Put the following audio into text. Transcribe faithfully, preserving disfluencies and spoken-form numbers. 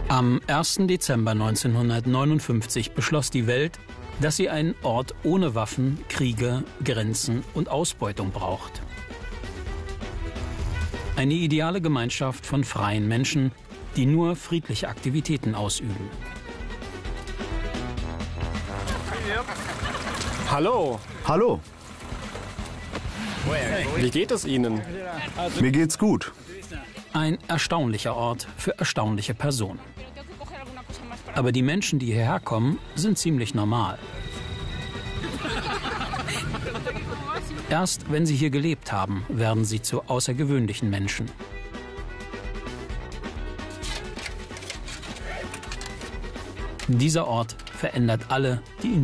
Am ersten Dezember neunzehnhundertneunundfünfzig beschloss die Welt, dass sie einen Ort ohne Waffen, Kriege, Grenzen und Ausbeutung braucht. Eine ideale Gemeinschaft von freien Menschen, die nur friedliche Aktivitäten ausüben. Hallo. Hallo, Wie geht es Ihnen? mir geht's gut. Ein erstaunlicher Ort für erstaunliche Personen. Aber die Menschen, die hierher kommen, sind ziemlich normal. Erst wenn sie hier gelebt haben, werden sie zu außergewöhnlichen Menschen. Dieser Ort verändert alle, die ihn